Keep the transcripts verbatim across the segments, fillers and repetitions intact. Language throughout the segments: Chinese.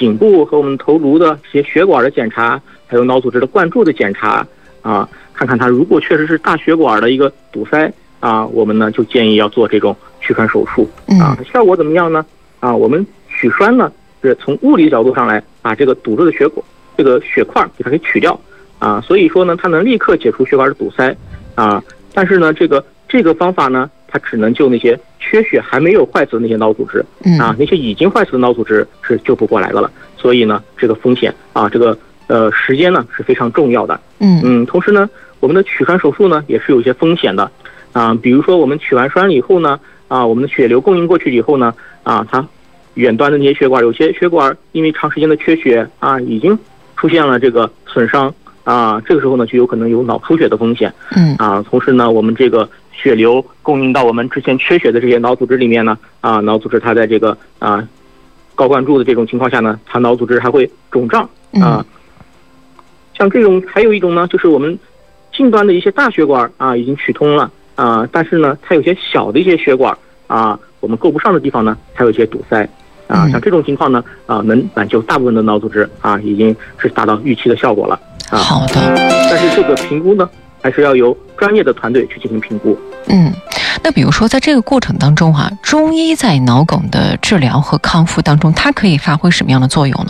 颈部和我们头颅的这些血管的检查，还有脑组织的灌注的检查啊，看看它如果确实是大血管的一个堵塞啊，我们呢就建议要做这种取栓手术啊。效果怎么样呢？啊，我们取栓呢是从物理角度上来把这个堵住的血管这个血块给它给取掉啊，所以说呢它能立刻解除血管的堵塞啊。但是呢这个这个方法呢，它只能救那些缺血还没有坏死的那些脑组织啊，那些已经坏死的脑组织是救不过来的了。所以呢这个风险啊，这个呃时间呢是非常重要的。嗯嗯，同时呢我们的取栓手术呢也是有一些风险的啊，比如说我们取完栓了以后呢啊，我们的血流供应过去以后呢啊，它远端的那些血管，有些血管因为长时间的缺血啊，已经出现了这个损伤啊，这个时候呢就有可能有脑出血的风险。嗯啊，同时呢我们这个血流供应到我们之前缺血的这些脑组织里面呢啊，脑组织它在这个啊高灌注的这种情况下呢，它脑组织还会肿胀啊。像这种还有一种呢，就是我们近端的一些大血管啊已经取通了啊，但是呢它有些小的一些血管啊，我们够不上的地方呢还有一些堵塞啊，像这种情况呢啊，能挽救大部分的脑组织啊，已经是达到预期的效果了啊。 好的， 但是这个评估呢还是要由专业的团队去进行评估。 嗯，那比如说在这个过程当中哈、啊，中医在脑梗的治疗和康复当中，它可以发挥什么样的作用呢？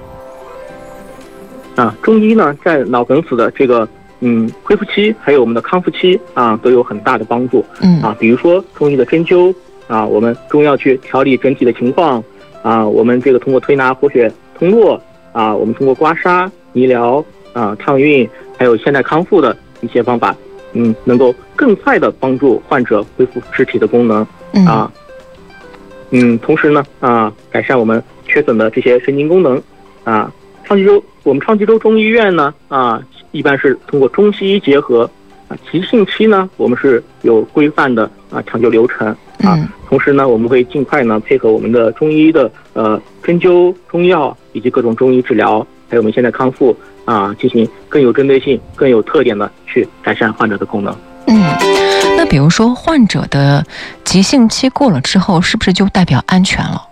啊，中医呢在脑梗死的这个嗯恢复期还有我们的康复期啊，都有很大的帮助。嗯啊，比如说中医的针灸啊，我们中药去调理整体的情况啊，我们这个通过推拿活血通络啊，我们通过刮痧、泥疗啊、烫熨，还有现代康复的一些方法，嗯，能够更快的帮助患者恢复肢体的功能啊，嗯，同时呢啊，改善我们缺损的这些神经功能啊。昌吉州我们昌吉州中医院呢啊，一般是通过中西医结合啊，急性期呢我们是有规范的啊抢救流程啊，同时呢我们会尽快呢配合我们的中医的呃针灸、中药以及各种中医治疗，还有我们现在康复啊，进行更有针对性、更有特点的去改善患者的功能。 嗯，那比如说患者的急性期过了之后，是不是就代表安全了？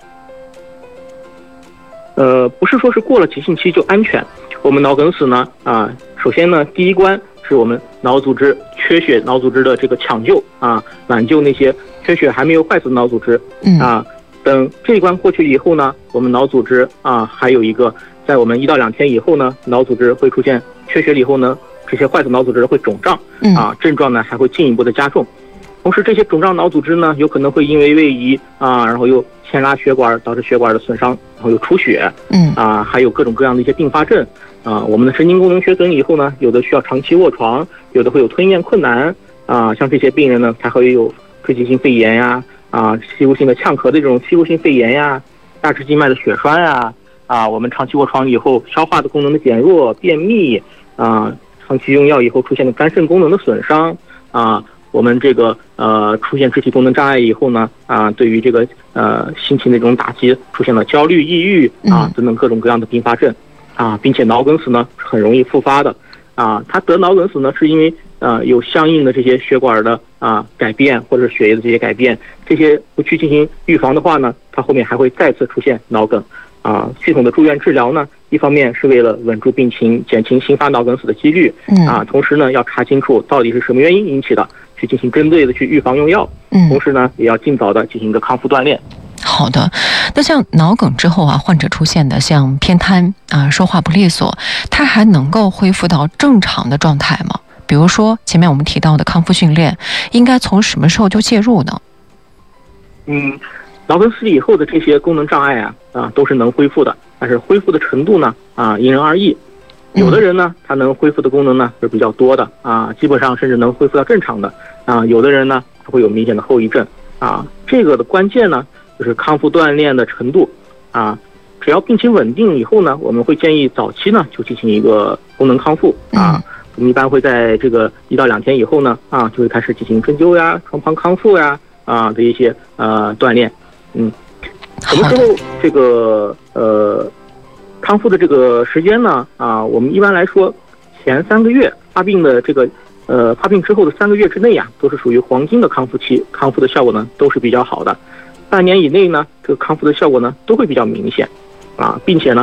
呃，不是说是过了急性期就安全。我们脑梗死呢啊，首先呢第一关是我们脑组织缺血脑组织的这个抢救啊，挽救那些缺血还没有坏死的脑组织啊。等这一关过去以后呢，我们脑组织啊还有一个，在我们一到两天以后呢，脑组织会出现缺血了以后呢，这些坏死脑组织会肿胀啊，症状呢还会进一步的加重。同时这些肿胀脑组织呢，有可能会因为位移啊，然后又牵拉血管，导致血管的损伤，然后又出血，嗯啊，还有各种各样的一些并发症啊。我们的神经功能缺损以后呢，有的需要长期卧床，有的会有吞咽困难啊。像这些病人呢，他会有椎急性肺炎呀，啊，吸入性的呛咳的这种吸入性肺炎呀，大支静脉的血栓呀，啊，我们长期卧床以后，消化的功能的减弱、便秘啊，长期用药以后出现的肝肾功能的损伤啊。我们这个呃出现肢体功能障碍以后呢，啊，对于这个呃心情的这种打击，出现了焦虑、抑郁啊等等各种各样的并发症啊，并且脑梗死呢是很容易复发的啊。他得脑梗死呢是因为呃有相应的这些血管的啊改变或者血液的这些改变，这些不去进行预防的话呢，他后面还会再次出现脑梗啊。系统的住院治疗呢，一方面是为了稳住病情，减轻新发脑梗死的几率啊，同时呢要查清楚到底是什么原因引起的，去进行针对的去预防用药，嗯，同时呢也要尽早的进行一个康复锻炼。 好的，那像脑梗之后啊，患者出现的像偏瘫啊、说话不利索，他还能够恢复到正常的状态吗？比如说前面我们提到的康复训练，应该从什么时候就介入呢？ 嗯，脑梗死以后的这些功能障碍啊啊都是能恢复的，但是恢复的程度呢啊因人而异。有的人呢，他能恢复的功能呢是比较多的啊，基本上甚至能恢复到正常的啊。有的人呢，他会有明显的后遗症啊。这个的关键呢，就是康复锻炼的程度啊。只要病情稳定以后呢，我们会建议早期呢就进行一个功能康复啊。我们一般会在这个一到两天以后呢啊，就会开始进行针灸呀、床旁康复呀啊的一些呃锻炼。嗯，什么时候这个呃？康复的这个时间呢，啊，我们一般来说，前三个月发病的这个，呃，发病之后的三个月之内呀，都是属于黄金的康复期，康复的效果呢都是比较好的。半年以内呢，这个康复的效果呢都会比较明显，啊，并且呢，